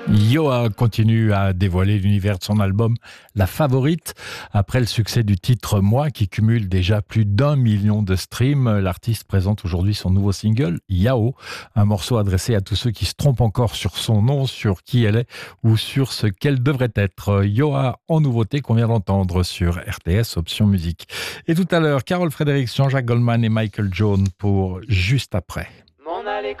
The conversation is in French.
Yoa continue à dévoiler l'univers de son album La Favorite. Après le succès du titre Moi, qui cumule déjà plus d'1 million de streams, l'artiste présente aujourd'hui son nouveau single Yao, un morceau adressé à tous ceux qui se trompent encore sur son nom, sur qui elle est ou sur ce qu'elle devrait être. Yoa en nouveauté qu'on vient d'entendre sur RTS Option Musique. Et tout à l'heure, Carole Fredericks, Jean-Jacques Goldman et Michael Jones pour Juste après.